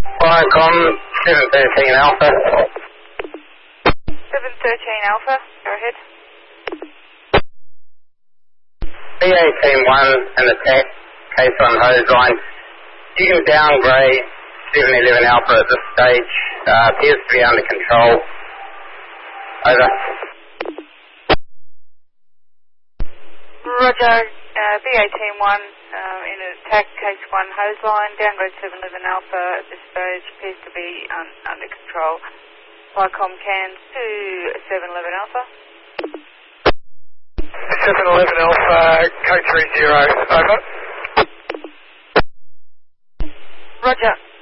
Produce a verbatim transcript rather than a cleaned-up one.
Viacom seven thirteen Alpha. seven thirteen Alpha, go ahead. B A Team one and attack, case on hose line. You can downgrade seven eleven Alpha at this stage. Uh, appears to be under control. Over. Roger, uh, B A Team one um, in attack, case one hose line, downgrade seven eleven Alpha at this stage, appears to be un under control. Viacom cans to seven eleven Alpha. seven eleven Alpha, code three zero, over. Roger.